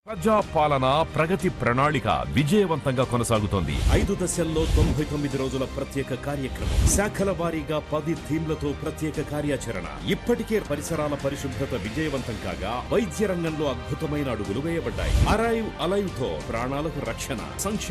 ప్రజా పాలన ప్రగతి ప్రణాళిక విజయవంతంగా కొనసాగుతోంది. 5 దశల్లో 99 రోజుల ప్రత్యేక కార్యక్రమం, శాఖల వారీగా 10 థీమ్లతో ప్రత్యేక కార్యాచరణ. ఇప్పటికే పరిసరాల పరిశుభ్రత విజయవంతం కాగా వైద్య రంగంలో అద్భుతమైన అడుగులు వేయబడ్డాయి. అరైవ్ అలైవ్ తో ప్రాణాలకు రక్షణ.